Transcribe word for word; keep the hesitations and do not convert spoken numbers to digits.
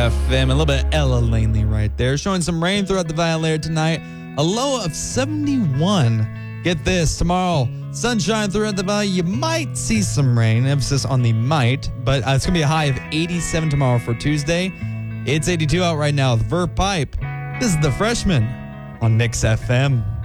F M. A little bit of Ella Langley right there. Showing some rain throughout the valley later tonight. A low of seventy-one. Get this, tomorrow, sunshine throughout the valley. You might see some rain, emphasis on the might, but uh, it's going to be a high of eighty-seven tomorrow for Tuesday. It's eighty-two out right now with Vert Pipe. This is The Freshman on Mix F M.